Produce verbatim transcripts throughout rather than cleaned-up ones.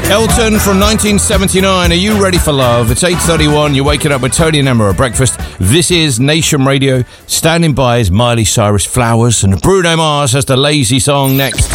Elton from nineteen seventy-nine. Are you ready for love? It's eight thirty-one. You're waking up with Tony and Emma at breakfast. This is Nation Radio. Standing by is Miley Cyrus, Flowers, and Bruno Mars has the Lazy song next.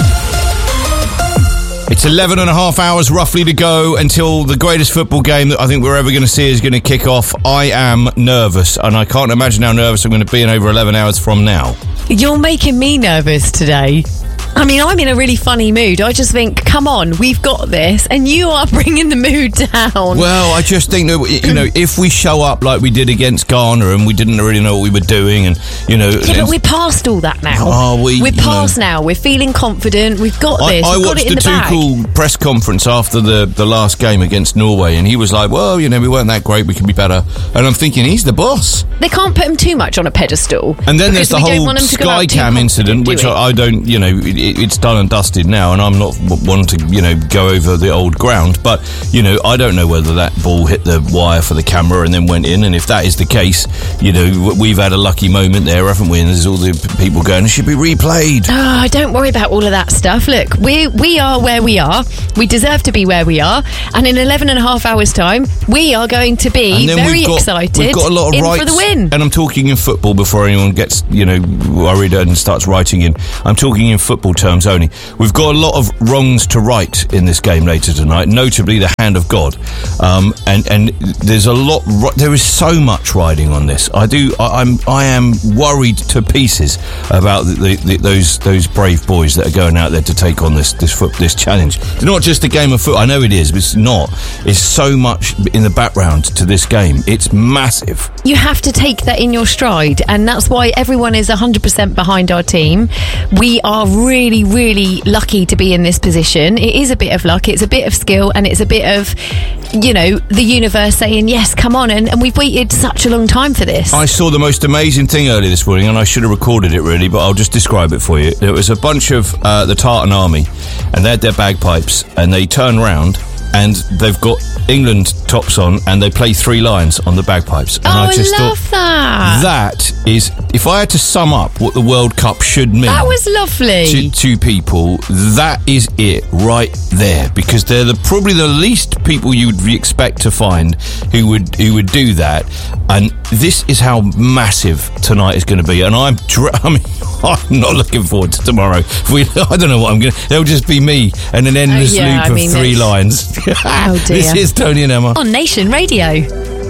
It's eleven and a half hours roughly to go until the greatest football game that I think we're ever going to see is going to kick off. I am nervous, and I can't imagine how nervous I'm going to be in over eleven hours from now. You're making me nervous today. I mean, I'm in a really funny mood. I just think, come on, we've got this, and you are bringing the mood down. Well, I just think that, you know, if we show up like we did against Ghana and we didn't really know what we were doing, and, you know... Yeah, but we're past all that now. Oh, we, we're past know, now. We're feeling confident. We've got this. I, I we've watched got it in the, the Tuchel press conference after the, the last game against Norway, and he was like, well, you know, we weren't that great, we could be better. And I'm thinking, he's the boss. They can't put him too much on a pedestal. And then there's the whole Skycam incident, which I, I don't, you know, it, it's done and dusted now, and I'm not one to, you know, go over the old ground, but, you know, I don't know whether that ball hit the wire for the camera and then went in, and if that is the case, you know, we've had a lucky moment there, haven't we? And there's all the people going, it should be replayed. Oh, don't worry about all of that stuff. Look, we we are where we are. We deserve to be where we are, and in eleven and a half hours time, we are going to be very we've got, excited we've got a lot of in rights, for the win. And I'm talking in football before anyone gets, you know, worried and starts writing in. I'm talking in football terms only. We've got a lot of wrongs to right in this game later tonight, notably the hand of God. Um, and, and there's a lot, there is so much riding on this. I do, I, I'm, I am worried to pieces about the, the, the, those those brave boys that are going out there to take on this this foot, this challenge. It's not just a game of foot. I know it is, but it's not. It's so much in the background to this game. It's massive. You have to take that in your stride, and that's why everyone is one hundred percent behind our team. We are really, really lucky to be in this position. It is a bit of luck, it's a bit of skill, and it's a bit of, you know, the universe saying, yes, come on, and, and we've waited such a long time for this. I saw the most amazing thing earlier this morning, and I should have recorded it really, but I'll just describe it for you. There was a bunch of uh, the Tartan Army, and they had their bagpipes, and they turn round, and they've got England tops on, and they play Three Lions on the bagpipes. And oh, I just love thought, that. That is, if I had to sum up what the World Cup should mean, that was lovely. To, to people, that is it right there, because they're the, probably the least people you would expect to find who would who would do that. And this is how massive tonight is going to be. And I'm, I mean, I'm not looking forward to tomorrow. We, I don't know what I'm going to. It'll just be me and an endless oh, yeah, loop I of mean, Three Lions. Oh dear. This is Tony and Emma on Nation Radio.